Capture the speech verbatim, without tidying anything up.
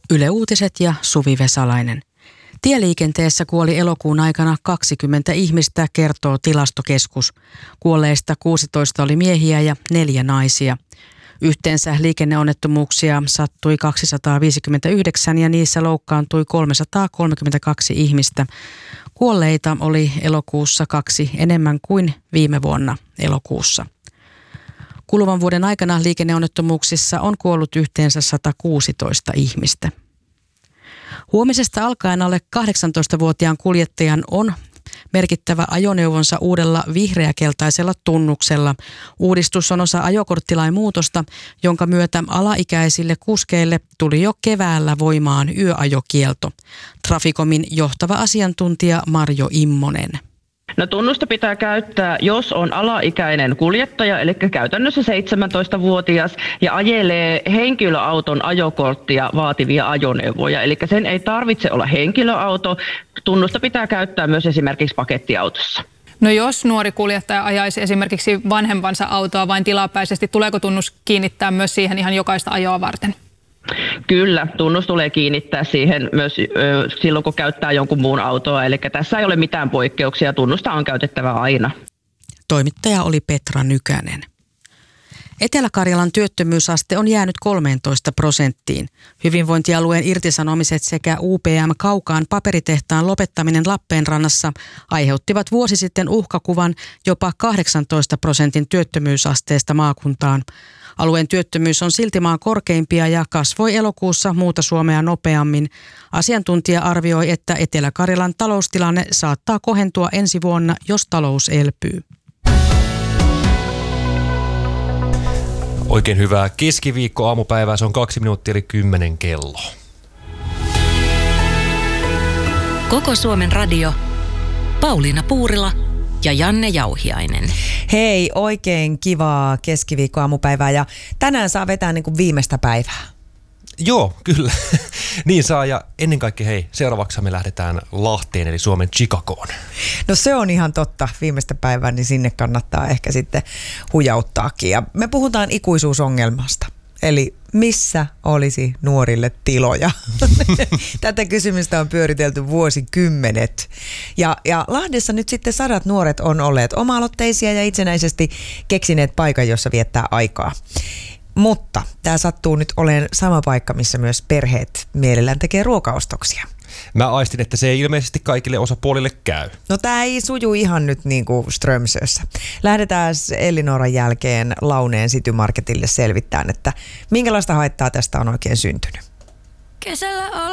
Yle Uutiset ja Suvi Vesalainen. Tieliikenteessä kuoli elokuun aikana kaksikymmentä ihmistä, kertoo Tilastokeskus. Kuolleista kuusitoista oli miehiä ja neljä naisia. Yhteensä liikenneonnettomuuksia sattui kaksisataaviisikymmentäyhdeksän ja niissä loukkaantui kolmesataakolmekymmentäkaksi ihmistä. Kuolleita oli elokuussa kaksi enemmän kuin viime vuonna elokuussa. Kuluvan vuoden aikana liikenneonnettomuuksissa on kuollut yhteensä sata kuusitoista ihmistä. Huomisesta alkaen alle kahdeksantoistavuotiaan kuljettajan on merkittävä ajoneuvonsa uudella vihreäkeltaisella tunnuksella. Uudistus on osa ajokorttilain muutosta, jonka myötä alaikäisille kuskeille tuli jo keväällä voimaan yöajokielto. Traficomin johtava asiantuntija Marjo Immonen. No tunnusta pitää käyttää, jos on alaikäinen kuljettaja, eli käytännössä seitsemäntoistavuotias, ja ajelee henkilöauton ajokorttia vaativia ajoneuvoja. Eli sen ei tarvitse olla henkilöauto. Tunnusta pitää käyttää myös esimerkiksi pakettiautossa. No jos nuori kuljettaja ajaisi esimerkiksi vanhempansa autoa vain tilapäisesti, tuleeko tunnus kiinnittää myös siihen ihan jokaista ajoa varten? Kyllä, tunnus tulee kiinnittää siihen myös ö, silloin, kun käyttää jonkun muun autoa. Eli tässä ei ole mitään poikkeuksia, tunnusta on käytettävä aina. Toimittaja oli Petra Nykänen. Etelä-Karjalan työttömyysaste on jäänyt kolmeentoista prosenttiin. Hyvinvointialueen irtisanomiset sekä U P M Kaukaan paperitehtaan lopettaminen Lappeenrannassa aiheuttivat vuosi sitten uhkakuvan jopa kahdeksantoista prosentin työttömyysasteesta maakuntaan. Alueen työttömyys on silti maan korkeimpia ja kasvoi elokuussa muuta Suomea nopeammin. Asiantuntija arvioi, että Etelä-Karjalan taloustilanne saattaa kohentua ensi vuonna, jos talous elpyy. Oikein hyvää keskiviikko aamupäivää, se on kaksi minuuttia eli kymmenen kello. Koko Suomen radio, Pauliina Puurila ja Janne Jauhiainen. Hei, oikein kivaa keskiviikko aamupäivää ja tänään saa vetää niin kuin viimeistä päivää. Joo, kyllä. Niin saa ja ennen kaikkea hei, seuraavaksi me lähdetään Lahteen eli Suomen Chicagoon. No se on ihan totta. Viimeistä päivää, niin sinne kannattaa ehkä sitten hujauttaakin. Ja me puhutaan ikuisuusongelmasta. Eli missä olisi nuorille tiloja? Tätä kysymystä on pyöritelty vuosikymmenet. Ja, ja Lahdessa nyt sitten sadat nuoret on olleet oma-aloitteisia ja itsenäisesti keksineet paikan, jossa viettää aikaa. Mutta tämä sattuu nyt olemaan sama paikka, missä myös perheet mielellään tekee ruokaostoksia. Mä aistin, että se ei ilmeisesti kaikille osapuolille käy. No tää ei suju ihan nyt niin kuin Strömsössä. Lähdetään Ellinoran jälkeen Launeen City Marketille selvittämään, että minkälaista haittaa tästä on oikein syntynyt. Kesällä